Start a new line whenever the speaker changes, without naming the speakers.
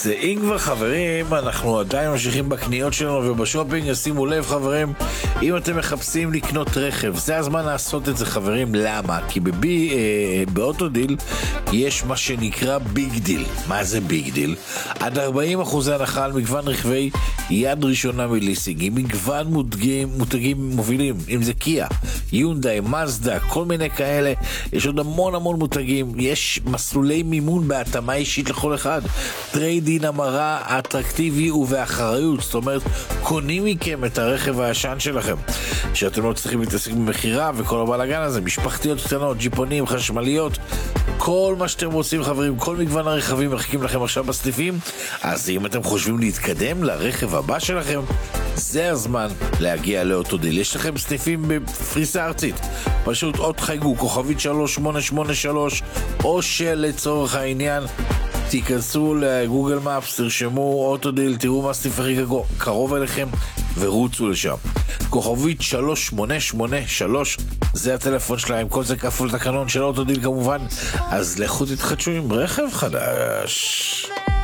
אז אם כבר חברים, אנחנו עדיין ממשיכים בקניות שלנו ובשופינג. אז שימו לב חברים, אם אתם מחפשים לקנות רכב, זה הזמן לעשות את זה חברים. למה? כי באוטודיל יש מה שנקרא ביג דיל. מה זה ביג דיל? עד 40% הנחה על מגוון רכבי יד ראשונה מליסינג, עם מגוון מותגים מובילים, אם זה קיה, יונדאי, מזדה, כל מיני כאלה. יש עוד המון מותגים. יש מסלולי מימון בהתאמה אישית לכל אחד, טריידין, המרה, אטרקטיבי ובאחריות. זאת אומרת, קונים מכם את הרכב הישן שלכם, שאתם לא צריכים להתעסק במחירה וכל הבלגן הזה. משפחתיות קטנות, ג'יפונים, חשמליות, כל מה שאתם רוצים חברים, כל מגוון הרכבים מחכים לכם עכשיו בסניפים. אז אם אתם חושבים להתקדם לרכב הבא שלכם, זה הזמן להגיע לאוטודיל. יש לכם סניפים בפריסה ארצית, פשוט עוד חייגו כוכבית 3883, או שלצורך העניין תיכנסו לגוגל מאפס, תרשמו אוטודיל, תראו מה הסניף הכי קרוב אליכם ורוצו לשם. כוכבית 3883, זה הטלפון שלהם, כל זה כפול תקנון של אוטודיל כמובן. אז לכו תתחדשו עם רכב חדש.